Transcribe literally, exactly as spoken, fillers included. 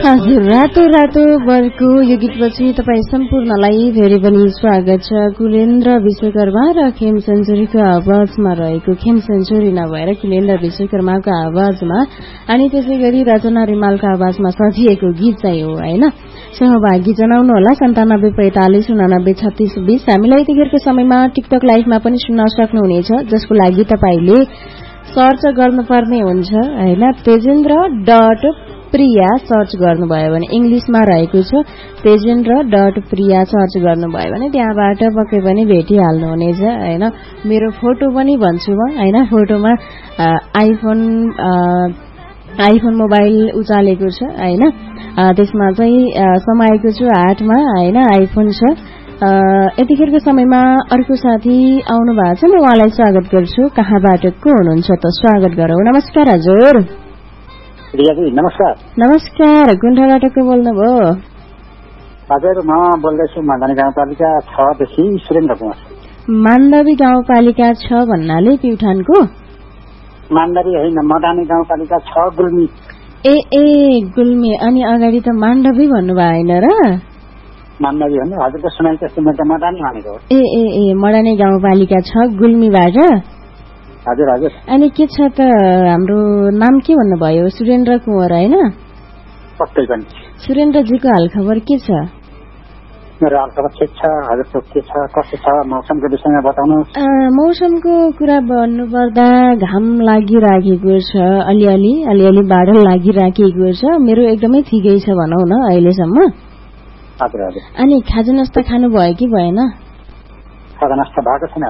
हजुर, रातो रातो बरको यो गीतपछि तपाईँ सम्पूर्णलाई धेरै पनि स्वागत छ। कुलेन्द्र विश्वकर्मा र खेम सेन्चुरीको आवाजमा रहेको, खेम सेन्चुरी नभएर कुलेन्द्र विश्वकर्माको आवाजमा अनि त्यसै गरी रचना रिमालको आवाजमा सजिएको गीत चाहिँ हो होइन। सहभागी जनाउनुहोला सन्तानब्बे पैंतालिस उनानब्बे छत्तीस बीस। हामीलाई यतिखेरको समयमा टिकटक लाइभमा पनि सुन्न सक्नुहुनेछ, जसको लागि तपाईँले सर्च गर्नुपर्ने हुन्छ होइन। तेजेन्द्र डट प्रिया सर्च गर्नुभयो भने इंग्लिशमा रहेको छ, तेजेन्द्र डट प्रिया सर्च गर्नुभयो भने त्यहाँबाट पक्कै पनि भेटिहाल्नुहुनेछ होइन। मेरो फोटो पनि भन्छु म होइन, फोटोमा आइफोन आइफोन मोबाइल उचालेको छ होइन, त्यसमा चाहिँ समाएको छु हातमा होइन, आइफोन छ। यतिखेरको समयमा अर्को साथी आउनु भएको छ, म उहाँलाई स्वागत गर्छु। कहाँबाट को हुनुहुन्छ त स्वागत गरौँ। नमस्कार हजुर। नमस्कार। नमस्कार, कुन ठाउँबाट को बोल्नुभयो? हजुर, म बोल्दैछु मान्दवी गाउँपालिका छदेखि सुरेन्द्र कुमार। मान्दवी गाउँपालिका छ भन्नाले प्युठानको? मान्दवी होइन, मदानी गाउँपालिका छ गुल्मी। ए ए गुल्मी। अनि अगाडि त माण्डवी भन्नुभयो होइन र? माण्डवी भन्नु हजुरको सुनाइ त्यस्तो, मैले मदानी भनेको। ए ए ए मदानी गाउँपालिका छ गुल्मीबाट। हजुर हजुर। अनि के छ त, हाम्रो नाम के भन्नुभयो? सुरेन्द्र कुँवर होइन? पक्कै पनि। सुरेन्द्रजीको हालखबर के छ? मेरो हालखबर ठिक छ। हजुरको के छ, कस्तो छ? मौसमको विषयमा बताउनुहोस्। मौसमको कुरा भन्नुपर्दा घाम लागिराखेको छ, अलिअलि अलिअलि बादल लागिराखेको छ। मेरो एकदमै ठिकै छ भनौँ न अहिलेसम्म। हजुर हजुर। अनि खाजा नास्ता खानुभयो कि भएन? खाजा नास्ता भएको छैन।